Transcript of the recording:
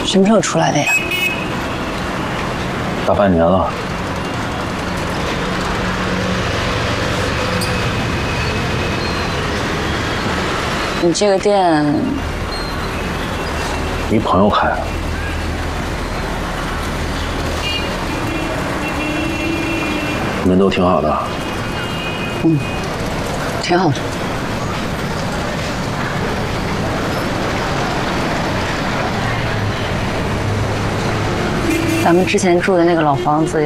什么时候出来的呀？ 大半年了。 你这个店， 一朋友开的。你们都挺好的。 嗯，挺好的。咱们之前住的那个老房子